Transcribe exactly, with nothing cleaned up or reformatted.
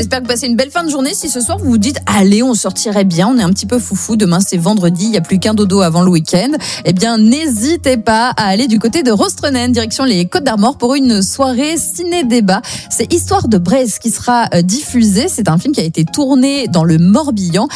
J'espère que vous passez une belle fin de journée. Si ce soir vous vous dites allez, on sortirait bien, on est un petit peu foufou, demain c'est vendredi, il n'y a plus qu'un dodo avant le week-end, eh bien n'hésitez pas à aller du côté de Rostrennen, direction les Côtes d'Armor pour une soirée ciné-débat. C'est Histoire de Braise qui sera diffusée. C'est un film qui a été tourné dans le Morbihan